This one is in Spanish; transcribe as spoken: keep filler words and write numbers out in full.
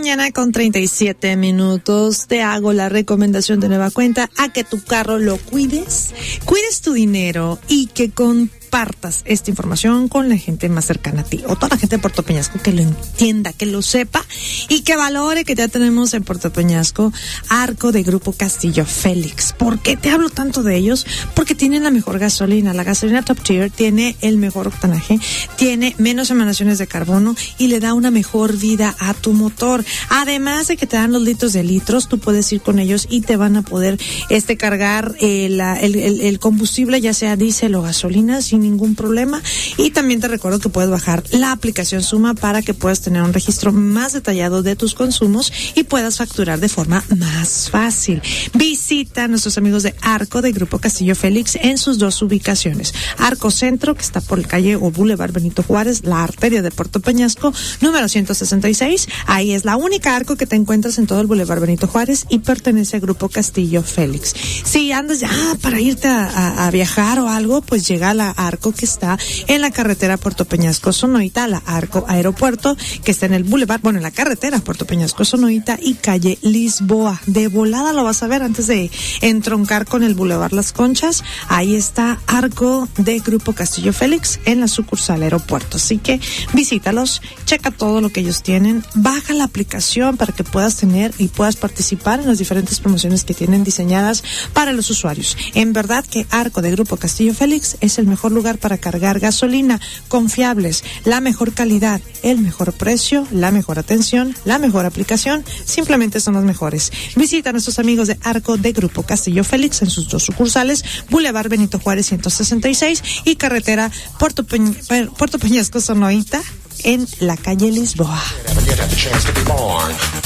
mañana con treinta y siete minutos. Te hago la recomendación de nueva cuenta a que tu carro lo cuides, cuides tu dinero y que compartas esta información con la gente más cercana a ti o toda la gente de Puerto Peñasco que lo entienda, que lo sepa y que valore que ya tenemos en Puerto Peñasco Arco de Grupo Castillo Félix. ¿Por qué te hablo tanto de ellos? Porque tienen la mejor gasolina. La gasolina Top Tier tiene el mejor octanaje, tiene menos emanaciones de carbono y le da una mejor vida a tu motor. Además de que te dan los litros de litros, tú puedes ir con ellos y te van a poder este cargar eh, la, el, el, el combustible, ya sea diésel o gasolina, sin ningún problema. Y también te recuerdo que puedes bajar la aplicación Suma para que puedas tener un registro más detallado de tus consumos y puedas facturar de forma más fácil. Visita a nuestros amigos de Arco de Grupo Castillo Félix en sus dos ubicaciones. Arco Centro, que está por la calle o Boulevard Benito Juárez, la arteria de Puerto Peñasco, número ciento sesenta y seis. Ahí es la única Arco que te encuentras en todo el Boulevard Benito Juárez y pertenece al Grupo Castillo Félix. Si andas ya para irte a, a, a viajar o algo, pues llega a la Arco que está en la carretera Puerto Peñasco Sonoita, la Arco Aeropuerto, que está en el Boulevard, bueno, en la carretera Puerto Peñasco Sonoita y calle Lisboa. De volada lo vas a ver antes de entroncar con el Boulevard Las Conchas. Ahí está Arco de Grupo Castillo Félix en la sucursal Aeropuerto. Así que visítalos, checa todo lo que ellos tienen, baja la aplicación para que puedas tener y puedas participar en las diferentes promociones que tienen diseñadas para los usuarios. En verdad que Arco de Grupo Castillo Félix es el mejor lugar para cargar gasolina, confiables, la mejor calidad, el mejor precio, la mejor atención, la mejor aplicación, simplemente son los mejores. Visita a nuestros amigos de Arco de Grupo Castillo Félix en sus dos sucursales, Boulevard Benito Juárez ciento sesenta y seis y carretera Puerto, Peñ- Puerto Peñasco Sonoita en la calle Lisboa.